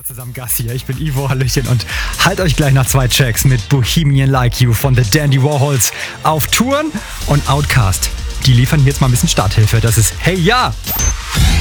zusammen, Gas hier. Ich bin Ivo, Hallöchen und halt euch gleich nach 2 Tracks mit Bohemian Like You von The Dandy Warhols auf Touren und Outkast. Die liefern hier jetzt mal ein bisschen Starthilfe. Das ist Hey Ja!